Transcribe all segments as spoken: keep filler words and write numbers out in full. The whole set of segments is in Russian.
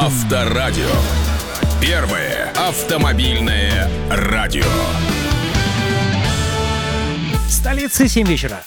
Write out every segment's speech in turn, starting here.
Авторадио. Первое автомобильное радио. В столице семь вечера.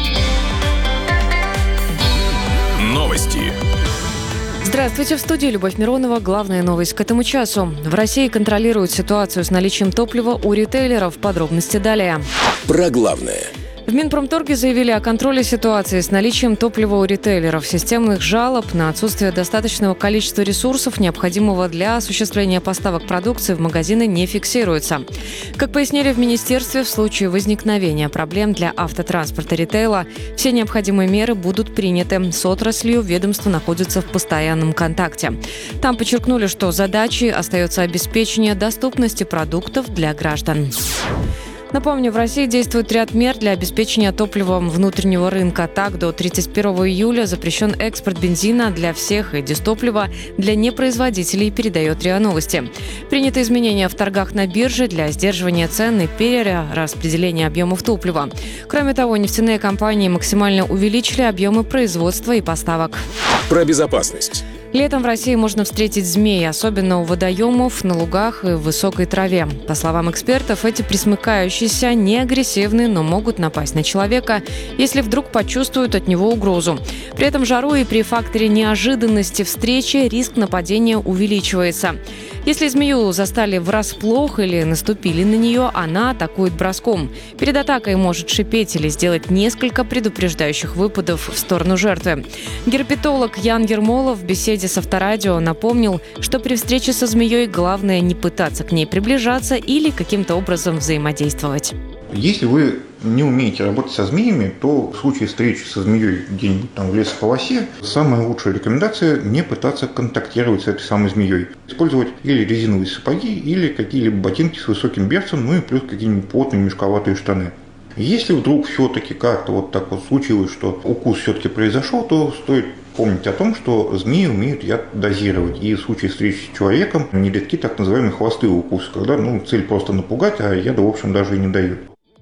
Новости. Здравствуйте, в студии Любовь Миронова. Главная новость к этому часу. В России контролируют ситуацию с наличием топлива у ритейлеров. Подробности далее. Про главное. В Минпромторге заявили о контроле ситуации с наличием топлива у ритейлеров. Системных жалоб на отсутствие достаточного количества ресурсов, необходимого для осуществления поставок продукции в магазины, не фиксируется. Как пояснили в Министерстве, в случае возникновения проблем для автотранспорта ритейла все необходимые меры будут приняты. С отраслью ведомство находится в постоянном контакте. Там подчеркнули, что задачей остается обеспечение доступности продуктов для граждан. Напомню, в России действует ряд мер для обеспечения топливом внутреннего рынка. Так, до тридцать первого июля запрещен экспорт бензина для всех и дистоплива для непроизводителей, передает РИА Новости. Приняты изменения в торгах на бирже для сдерживания цен и перераспределения объемов топлива. Кроме того, нефтяные компании максимально увеличили объемы производства и поставок. Про безопасность. Летом в России можно встретить змей, особенно у водоемов, на лугах и в высокой траве. По словам экспертов, эти пресмыкающиеся не агрессивны, но могут напасть на человека, если вдруг почувствуют от него угрозу. При этом жару и при факторе неожиданности встречи риск нападения увеличивается. Если змею застали врасплох или наступили на нее, она атакует броском. Перед атакой может шипеть или сделать несколько предупреждающих выпадов в сторону жертвы. Герпетолог Ян Ермолов в беседе с Авторадио напомнил, что при встрече со змеей главное не пытаться к ней приближаться или каким-то образом взаимодействовать. Если вы не умеете работать со змеями, то в случае встречи со змеей где-нибудь там в лесополосе, самая лучшая рекомендация – не пытаться контактировать с этой самой змеей. Использовать или резиновые сапоги, или какие-либо ботинки с высоким берцем, ну и плюс какие-нибудь плотные мешковатые штаны. Если вдруг все-таки как-то вот так вот случилось, что укус все-таки произошел, то стоит помнить о том, что змеи умеют яд дозировать. И в случае встречи с человеком нередки так называемые хвостые укусы, когда ну, цель просто напугать, а яда, в общем, даже и не дают.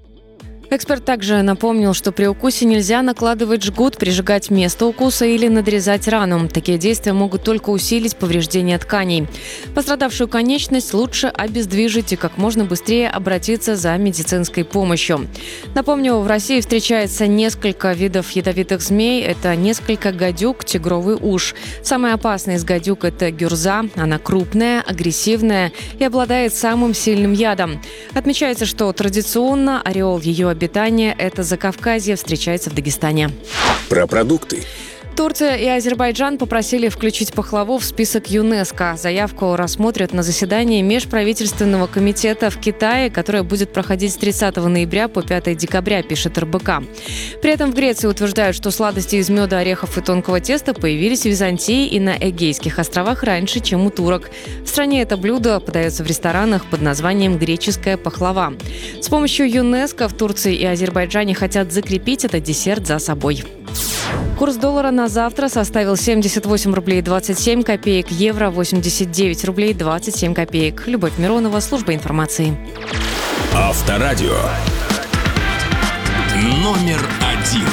Эксперт также напомнил, что при укусе нельзя накладывать жгут, прижигать место укуса или надрезать рану. Такие действия могут только усилить повреждение тканей. Пострадавшую конечность лучше обездвижить и как можно быстрее обратиться за медицинской помощью. Напомню, в России встречается несколько видов ядовитых змей. Это несколько гадюк, тигровый уж. Самая опасная из гадюк – это гюрза. Она крупная, агрессивная и обладает самым сильным ядом. Отмечается, что традиционно ореол ее обитания Питание – это Закавказье, встречается в Дагестане. Про продукты. Турция и Азербайджан попросили включить пахлаву в список ЮНЕСКО. Заявку рассмотрят на заседании Межправительственного комитета в Китае, которое будет проходить с тридцатого ноября по пятого декабря, пишет эр бэ ка. При этом в Греции утверждают, что сладости из меда, орехов и тонкого теста появились в Византии и на Эгейских островах раньше, чем у турок. В стране это блюдо подается в ресторанах под названием греческая пахлава. С помощью ЮНЕСКО в Турции и Азербайджане хотят закрепить этот десерт за собой. Курс доллара на завтра составил семьдесят восемь рублей двадцать семь копеек, евро восемьдесят девять рублей двадцать семь копеек. Любовь Миронова, служба информации. Авторадио. Номер один.